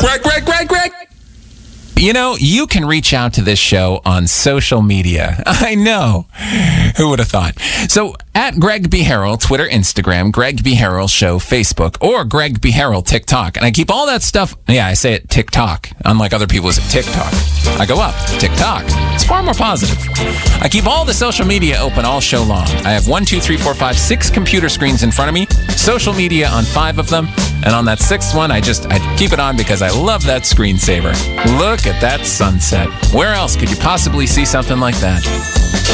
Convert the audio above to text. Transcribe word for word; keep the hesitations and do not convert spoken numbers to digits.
Greg, Greg, Greg, Greg. You know, you can reach out to this show on social media. I know. Who would have thought? So, at Greg B. Harrell, Twitter, Instagram, Greg B. Harrell Show, Facebook, or Greg B. Harrell, TikTok. And I keep all that stuff, yeah, I say it TikTok, unlike other people who say TikTok. I go up, TikTok. It's far more positive. I keep all the social media open all show long. I have one, two, three, four, five, six computer screens in front of me, social media on five of them, and on that sixth one, I just I keep it on because I love that screensaver. Look at that sunset. Where else could you possibly see something like that?